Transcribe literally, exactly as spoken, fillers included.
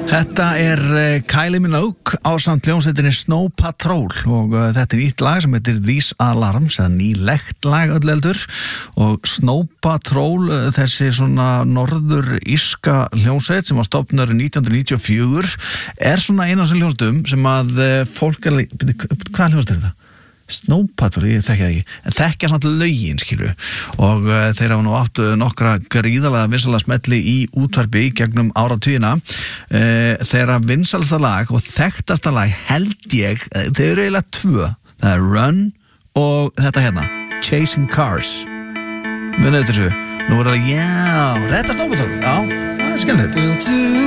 Þetta er Kylie Minogue ásamt hljómsveitinni Snow Patrol og uh, þetta er nýtt lag sem heitir These Alarms, eða nýlegt lag öll eldur, og Snow Patrol, uh, þessi svona norður írska hljómsveit sem var stofnuð nítján hundruð níutíu og fjögur, er svona eina af þessum hljómsveitum sem að uh, fólk er, hvað hljómsveit er þetta? Snow Patrol, ég þekki það ekki, en þekkja samt lögin, skilju, og uh, þeir hafa nú átt nokkra gríðalega vinsalega smelli í útvarpi gegnum áratugina. uh, þeirra vinsalasta lag og þekktasta lag held ég, þau eru eiginlega tvö, það er Run og þetta hérna, Chasing Cars. Munið þessu, nú er það, já, þetta er Snow Patrol, já, það er skemmtilegt.